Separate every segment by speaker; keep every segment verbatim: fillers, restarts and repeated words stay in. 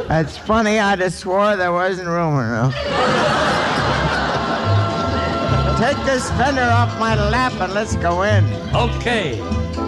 Speaker 1: That's funny. I'd have swore there wasn't room enough. Take this fender off my lap and let's go in.
Speaker 2: Okay.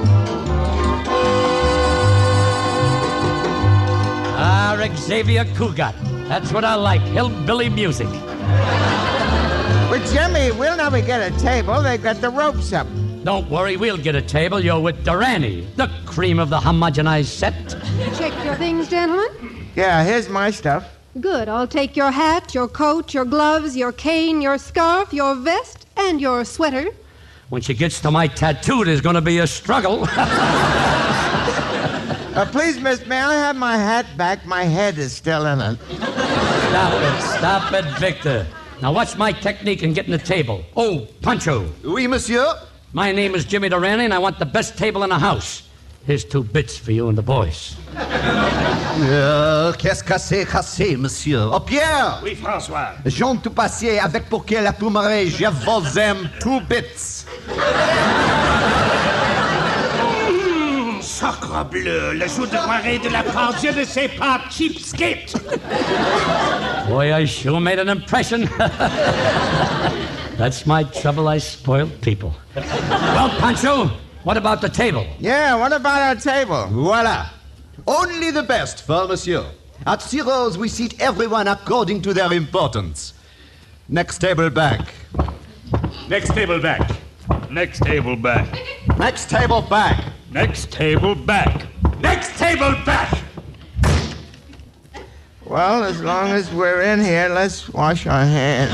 Speaker 2: Ah, Xavier Cugat. That's what I like, hillbilly music.
Speaker 1: But, Jimmy, we'll never get a table. They've got the ropes up.
Speaker 2: Don't worry, we'll get a table. You're with Durante, the cream of the homogenized set.
Speaker 3: Check your things, gentlemen.
Speaker 1: Yeah, here's my stuff.
Speaker 3: Good. I'll take your hat, your coat, your gloves, your cane, your scarf, your vest, and your sweater.
Speaker 2: When she gets to my tattoo, there's going to be a struggle.
Speaker 1: uh, please, miss, may I have my hat back? My head is still in it.
Speaker 2: Stop it. Stop it, Victor. Now, what's my technique in getting the table? Oh, Pancho.
Speaker 4: Oui, monsieur?
Speaker 2: My name is Jimmy Durante, and I want the best table in the house. Here's two bits for you and the boys.
Speaker 4: Euh, qu'est-ce que c'est cassé, monsieur? Oh, Pierre!
Speaker 5: Oui, François.
Speaker 4: Jean tout passé avec pour que la plumerie, je vous aime two bits.
Speaker 5: Mmh, sacre bleu, le jour de soirée de la part, je ne sais pas, cheapskate.
Speaker 2: Boy, I sure made an impression. That's my trouble, I spoiled people. Well, Pancho, what about the table?
Speaker 1: Yeah, what about our table?
Speaker 4: Voila. Only the best for monsieur. At Ciro's, we seat everyone according to their importance. Next table back.
Speaker 5: Next table back. Next table back.
Speaker 4: Next table back.
Speaker 5: Next table back. Next table back.
Speaker 1: Well, as long as we're in here, let's wash our hands.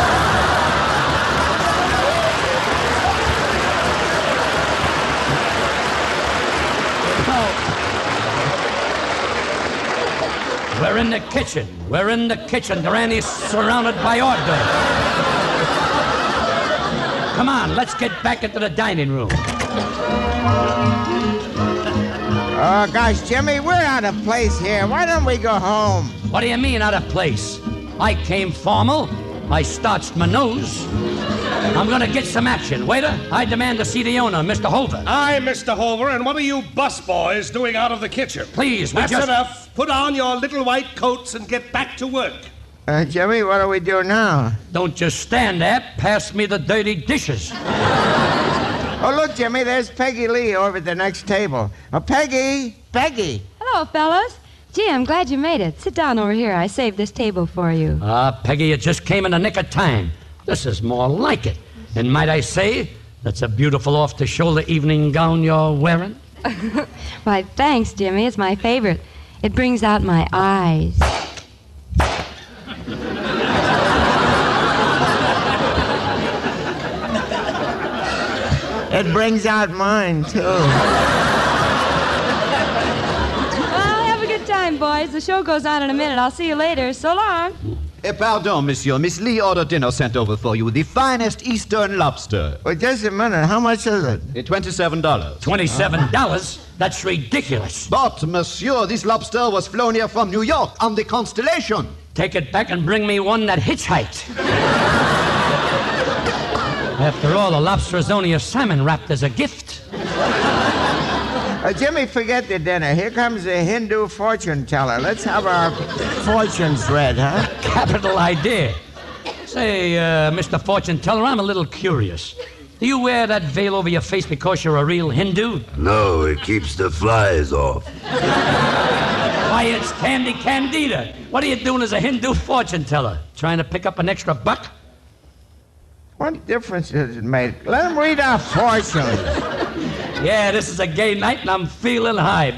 Speaker 2: We're in the kitchen. We're in the kitchen. Durante's surrounded by hors d'oeuvres. Come on, let's get back into the dining room.
Speaker 1: Oh, gosh, Jimmy, we're out of place here. Why don't we go home?
Speaker 2: What do you mean, out of place? I came formal. I starched my nose. I'm going to get some action. Waiter, I demand to see the owner, Mister Hover.
Speaker 5: Aye, Mister Hover, and what are you busboys doing out of the kitchen?
Speaker 2: Please, we
Speaker 5: That's
Speaker 2: just...
Speaker 5: enough. Put on your little white coats and get back to work.
Speaker 1: Uh, Jimmy, what do we do now?
Speaker 2: Don't just stand there. Pass me the dirty dishes.
Speaker 1: Oh, look, Jimmy, there's Peggy Lee over at the next table. Oh, Peggy! Peggy!
Speaker 6: Hello, fellas. Gee, I'm glad you made it. Sit down over here. I saved this table for you.
Speaker 2: Ah, Peggy, it just came in the nick of time. This is more like it. And might I say, that's a beautiful off-the-shoulder evening gown you're wearing?
Speaker 6: Why, thanks, Jimmy. It's my favorite. It brings out my eyes.
Speaker 1: It brings out mine, too.
Speaker 6: Well, have a good time, boys. The show goes on in a minute. I'll see you later. So long.
Speaker 4: Eh, pardon, monsieur. Miss Lee ordered dinner sent over for you. The finest Eastern lobster.
Speaker 1: Well, just a minute. How much is it?
Speaker 4: Eh, twenty-seven dollars.
Speaker 2: twenty-seven dollars? That's ridiculous.
Speaker 4: But, monsieur, this lobster was flown here from New York on the Constellation.
Speaker 2: Take it back and bring me one that hitchhiked. After all, a lobster is only a salmon wrapped as a gift.
Speaker 1: Uh, Jimmy, forget the dinner. Here comes the Hindu fortune teller. Let's have our fortunes read, huh?
Speaker 2: Capital idea. Say, uh, Mister Fortune Teller, I'm a little curious. Do you wear that veil over your face because you're a real Hindu?
Speaker 7: No, it keeps the flies off.
Speaker 2: Why, it's Candy Candida. What are you doing as a Hindu fortune teller? Trying to pick up an extra buck?
Speaker 1: What difference does it make? Let him read our fortunes.
Speaker 2: Yeah, this is a gay night and I'm feeling high.